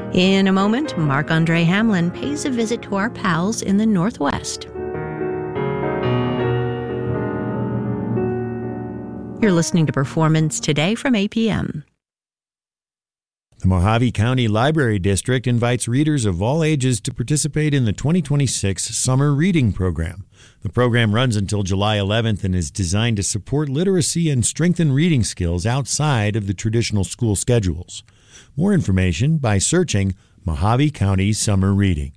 In a moment, Marc-Andre Hamlin pays a visit to our pals in the Northwest. You're listening to Performance Today from APM. The Mohave County Library District invites readers of all ages to participate in the 2026 Summer Reading Program. The program runs until July 11th and is designed to support literacy and strengthen reading skills outside of the traditional school schedules. More information by searching Mohave County Summer Reading.